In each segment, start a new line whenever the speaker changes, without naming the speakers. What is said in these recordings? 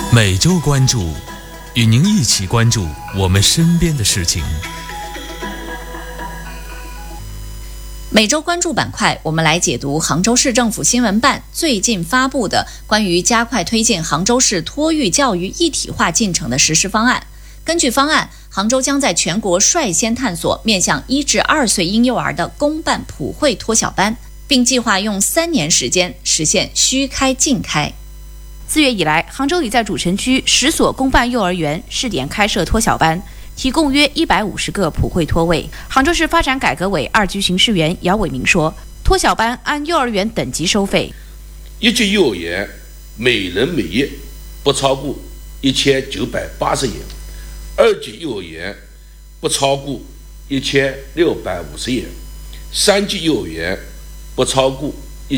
每周关注，与您一起关注我们身边的事情。
每周关注板块，我们来解读杭州市政府新闻办最近发布的关于加快推进杭州市托育教育一体化进程的实施方案。根据方案，杭州将在全国率先探索面向1至2岁婴幼儿的公办普惠托小班，并计划用3年时间实现虚开尽开。
4月以来，杭州已在主城区10所公办幼儿园试点开设托小班，提供约150个普惠托位。杭州市发展改革委2级巡视员姚伟明说，托小班按幼儿园等级收费
，1级幼儿园每人每月不超过1980元，2级幼儿园不超过1650元，3级幼儿园不超过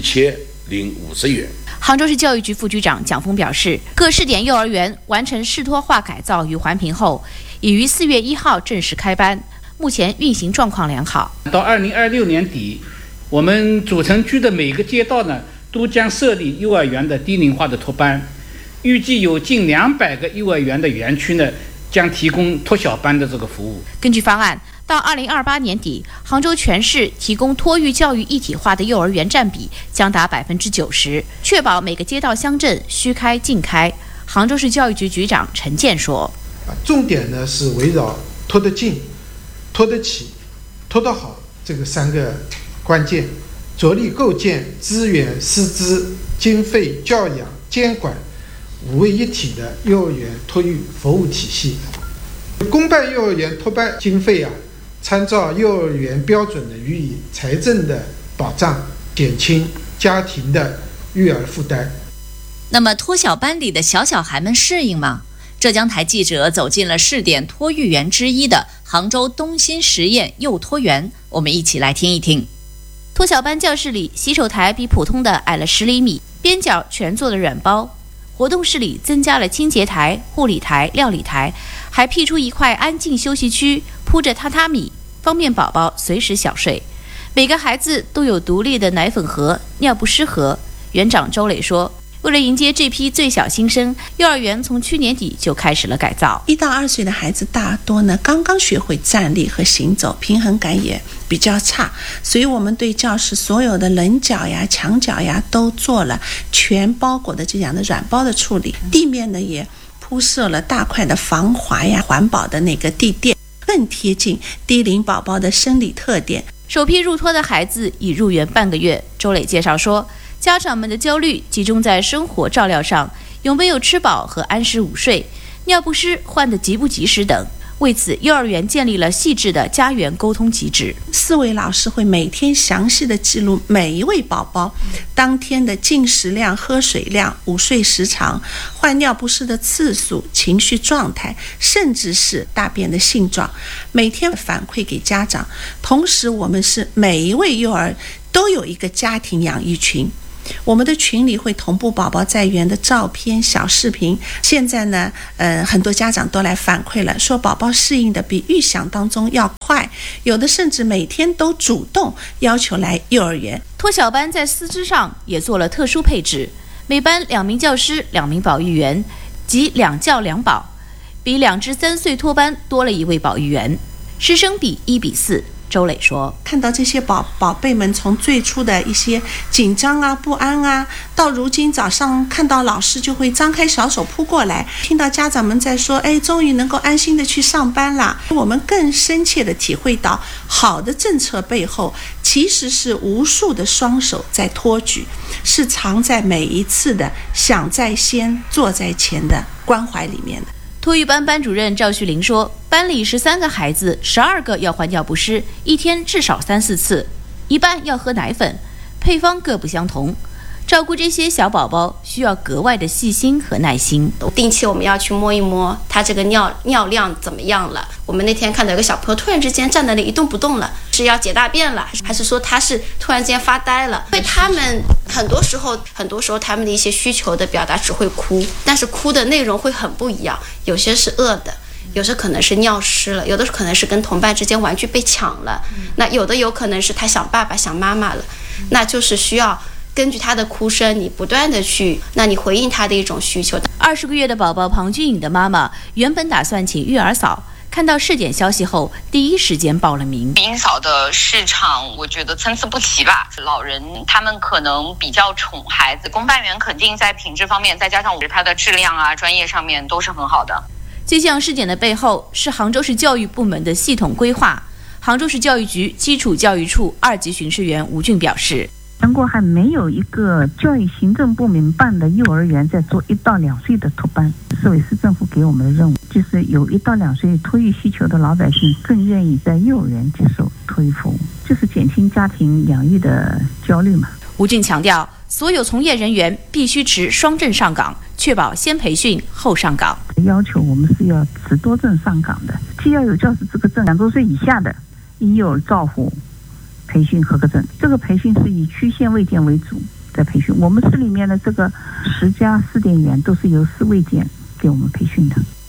1050元。
杭州市教育局副局长蒋峰表示，各试点幼儿园完成试托化改造与环评后，已于4月1号正式开班，目前运行状况良好。
到2026年底，我们主城区的每个街道呢，都将设立幼儿园的低龄化的托班，预计有近200个幼儿园的园区呢，将提供托小班的这个服务。
根据方案，到2028年底，杭州全市提供托育教育一体化的幼儿园占比将达90%，确保每个街道乡镇虚开尽开。杭州市教育局局长陈健说，
重点呢是围绕托得近、托得起、托得好这个3个关键，着力构建资源、师资、经费、教养、监管5位一体的幼儿园托育服务体系。公办幼儿园托班经费参照幼儿园标准的予以财政的保障，减轻家庭的育儿负担。
那么托小班里的小孩们适应吗？浙江台记者走进了试点托育园之一的杭州东新实验幼托园，我们一起来听一听。
托小班教室里，洗手台比普通的矮了10厘米，边角全做了软包。活动室里增加了清洁台、护理台、料理台，还辟出一块安静休息区，铺着榻榻米，方便宝宝随时小睡。每个孩子都有独立的奶粉盒、尿不湿盒。园长周磊说，为了迎接这批最小新生，幼儿园从去年底就开始了改造。
1到2岁的孩子大多呢刚刚学会站立和行走，平衡感也比较差，所以我们对教室所有的棱角呀、墙角呀都做了全包裹的这样的软包的处理，地面呢也铺设了大块的防滑呀、环保的那个地垫，更贴近低龄宝宝的生理特点。
首批入托的孩子已入园半个月，周磊介绍说，家长们的焦虑集中在生活照料上，有没有吃饱和安时午睡，尿不湿换得及不及时等。为此，幼儿园建立了细致的家园沟通机制
，4位老师会每天详细的记录每一位宝宝当天的进食量、喝水量、午睡时长、换尿不湿的次数、情绪状态，甚至是大便的性状，每天反馈给家长。同时，我们是每一位幼儿都有一个家庭养育群，我们的群里会同步宝宝在园的照片、小视频。现在呢，很多家长都来反馈了，说宝宝适应的比预想当中要快，有的甚至每天都主动要求来幼儿园。
托小班在师资上也做了特殊配置，每班2名教师、2名保育员，即2教2保，比2至3岁托班多了1位保育员，师生比1比4。周磊说，
看到这些宝贝们从最初的一些紧张啊、不安啊，到如今早上看到老师就会张开小手扑过来，听到家长们在说，终于能够安心的去上班了。我们更深切的体会到，好的政策背后其实是无数的双手在托举，是藏在每一次的想在先、做在前的关怀里面的。
托育班班主任赵旭林说，班里13个孩子，12个要换尿不湿，一天至少3-4次，一半要喝奶粉，配方各不相同。照顾这些小宝宝需要格外的细心和耐心。
定期我们要去摸一摸他这个尿量怎么样了。我们那天看到有个小朋友突然之间站在那里一动不动了，是要解大便了，还是说他是突然之间发呆了？因为他们很多时候他们的一些需求的表达只会哭，但是哭的内容会很不一样，有些是饿的，有些可能是尿湿了，有的可能是跟同伴之间玩具被抢了，那有的有可能是他想爸爸想妈妈了，那就是需要根据他的哭声，你不断的去，那你回应他的一种需求。
20个月的宝宝庞俊颖的妈妈原本打算请育儿嫂，看到试点消息后，第一时间报了名。
育婴嫂的市场，我觉得参差不齐吧。老人他们可能比较宠孩子，公办员肯定在品质方面，再加上它的质量啊、专业上面都是很好的。
这项试点的背后是杭州市教育部门的系统规划。杭州市教育局基础教育处2级巡视员吴俊表示，
全国还没有一个教育行政部门办的幼儿园在做1到2岁的托班。市委市政府给我们的任务就是有1到2岁托育需求的老百姓更愿意在幼儿园接受托育服务，就是减轻家庭养育的焦虑嘛。
吴俊强调，所有从业人员必须持双证上岗，确保先培训后上岗。
要求我们是要持多证上岗的，既要有教师资格证，2周岁以下的婴幼儿照护培训合格证。这个培训是以区县卫健为主在培训，我们市里面的这个10家试点员都是由市卫健给我们培训的。